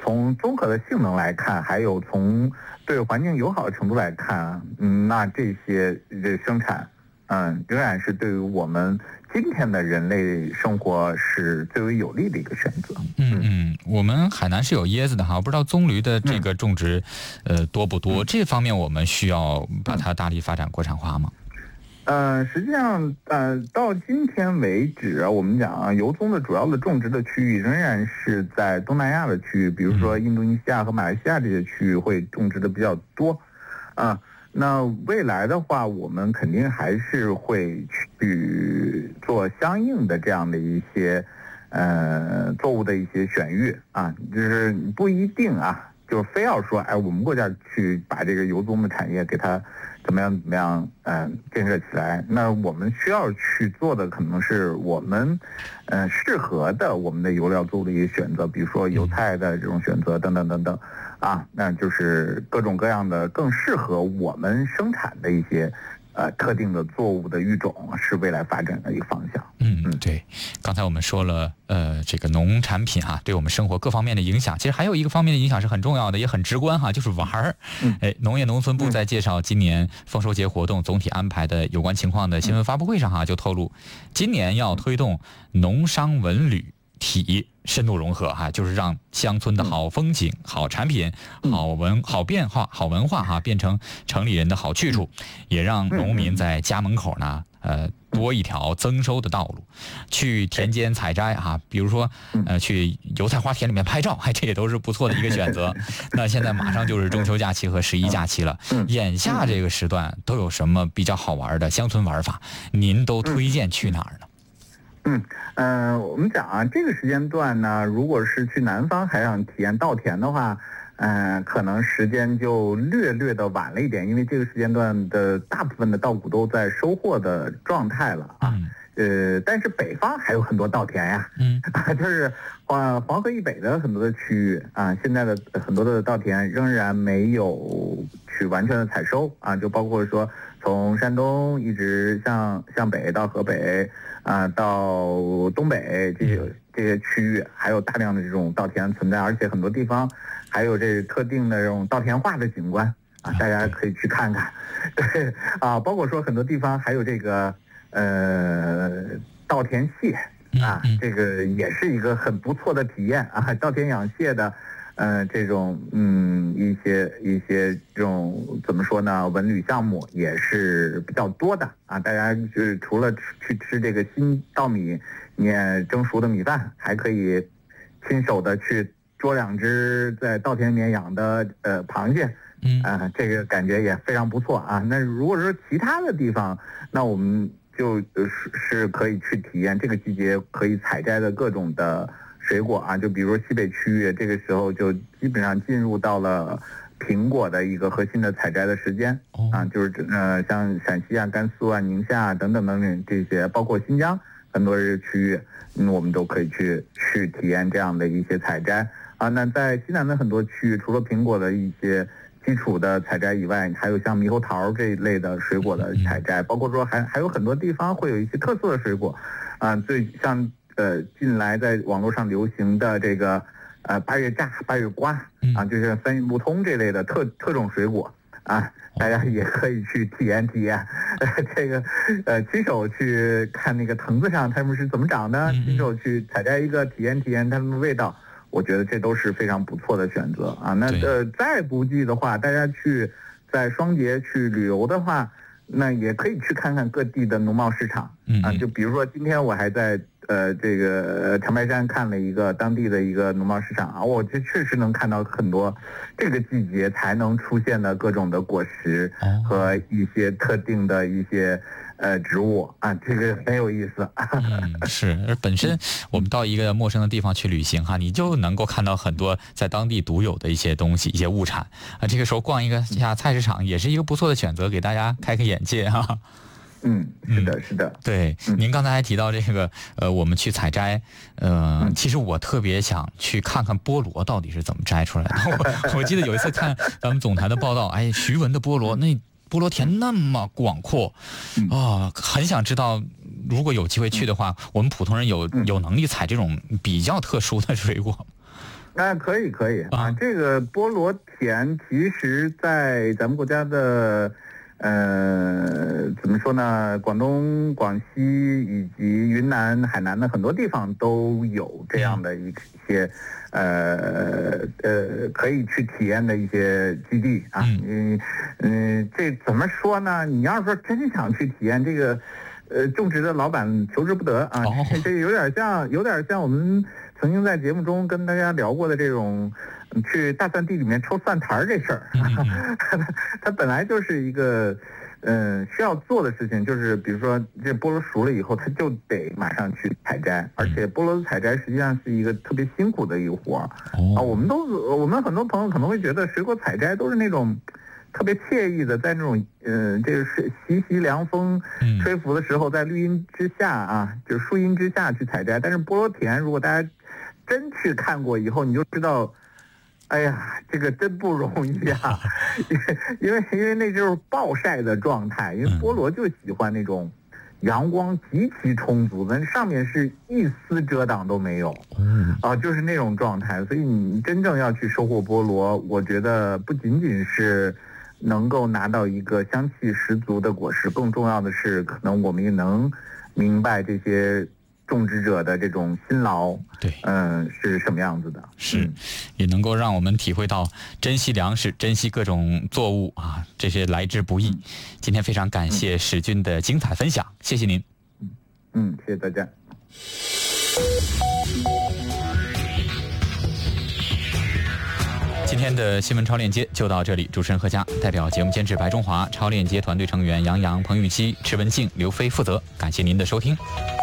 从综合的性能来看，还有从对环境友好的程度来看，那这些生产，仍然是对于我们今天的人类生活是最为有利的一个选择。 我们海南是有椰子的哈，不知道棕榈的这个种植，多不多？这方面我们需要把它大力发展国产化吗？ 实际上，到今天为止，我们讲油棕的主要的种植的区域仍然是在东南亚的区域，比如说印度尼西亚和马来西亚这些区域会种植的比较多，那未来的话，我们肯定还是会去做相应的这样的一些作物的一些选育啊，就是不一定啊，就非要说我们国家去把这个油棕的产业给它怎么样建设起来。那我们需要去做的可能是我们适合的我们的油料作物的一些选择，比如说油菜的这种选择等等等等啊，那就是各种各样的更适合我们生产的一些特定的作物的育种是未来发展的一个方向。 对，刚才我们说了这个农产品对我们生活各方面的影响，其实还有一个方面的影响是很重要的，也很直观就是玩儿。农业农村部在介绍今年丰收节活动总体安排的有关情况的新闻发布会上就透露，今年要推动农商文旅体深度融合就是让乡村的好风景、好产品、好变化、好文化变成城里人的好去处，也让农民在家门口呢多一条增收的道路。去田间采摘比如说去油菜花田里面拍照，这也都是不错的一个选择。那现在马上就是中秋假期和11假期了，眼下这个时段都有什么比较好玩的乡村玩法？您都推荐去哪儿呢？ 我们讲这个时间段呢，如果是去南方还想体验稻田的话，可能时间就略的晚了一点，因为这个时间段的大部分的稻谷都在收获的状态了但是北方还有很多稻田呀，就是黄河以北的很多的区域现在的很多的稻田仍然没有去完全的采收就包括说从山东一直向北到河北到东北这些区域，还有大量的这种稻田存在，而且很多地方还有这特定的这种稻田化的景观大家可以去看看。对包括说很多地方还有这个稻田蟹这个也是一个很不错的体验稻田养蟹的这种一些这种怎么说呢，文旅项目也是比较多的大家就是除了去吃这个新稻米蒸熟的米饭，还可以亲手的去捉两只在稻田里面养的螃蟹这个感觉也非常不错那如果说其他的地方，那我们就是可以去体验这个季节可以采摘的各种的水果就比如说西北区域，这个时候就基本上进入到了苹果的一个核心的采摘的时间就是像陕西甘肃宁夏等等这些，包括新疆很多区域我们都可以去体验这样的一些采摘那在西南的很多区域，除了苹果的一些基础的采摘以外，还有像猕猴桃这一类的水果的采摘，包括说还有很多地方会有一些特色的水果最像近来在网络上流行的这个八月榨、八月瓜就是三运不通这类的特种水果大家也可以去体验这个亲手去看那个藤子上它们是怎么长的，亲手去采摘一个体验它们的味道，我觉得这都是非常不错的选择那再不济的话，大家去在双节去旅游的话，那也可以去看看各地的农贸市场就比如说今天我还在这个长白山看了一个当地的一个农贸市场我这确实能看到很多这个季节才能出现的各种的果实和一些特定的一些植物这个很有意思是，而本身我们到一个陌生的地方去旅行你就能够看到很多在当地独有的一些东西、一些物产这个时候逛一下菜市场也是一个不错的选择，给大家开眼界是的对您刚才还提到这个我们去采摘其实我特别想去看看菠萝到底是怎么摘出来的我记得有一次看咱们总台的报道徐闻的菠萝，那菠萝田那么广阔很想知道如果有机会去的话我们普通人有能力采这种比较特殊的水果可以啊。这个菠萝田其实在咱们国家的怎么说呢？广东、广西以及云南、海南的很多地方都有这样的一些可以去体验的一些基地啊。这怎么说呢？你要是说真想去体验这个，种植的老板求之不得啊。这有点像我们曾经在节目中跟大家聊过的这种去大蒜地里面抽蒜苔这事儿。它本来就是一个需要做的事情，就是比如说这菠萝熟了以后，它就得马上去采摘，而且菠萝的采摘实际上是一个特别辛苦的一个活儿啊。我们很多朋友可能会觉得水果采摘都是那种特别惬意的，在那种这个习凉风吹拂的时候，在绿荫之下啊，就是树荫之下去采摘。但是菠萝田，如果大家真去看过以后，你就知道，哎呀，这个真不容易啊！因为那就是暴晒的状态，因为菠萝就喜欢那种阳光极其充足的，上面是一丝遮挡都没有，就是那种状态。所以你真正要去收获菠萝，我觉得不仅仅是能够拿到一个香气十足的果实，更重要的是，可能我们也能明白这些种植者的这种辛劳， 对， 是什么样子的？ 是，也能够让我们体会到珍惜粮食、珍惜各种作物啊，这些来之不易。今天非常感谢史军的精彩分享，谢谢您。 谢谢大家。 今天的新闻超链接就到这里，主持人何佳，代表节目监制白中华、超链接团队成员杨洋、彭玉期、池文静、刘飞负责，感谢您的收听。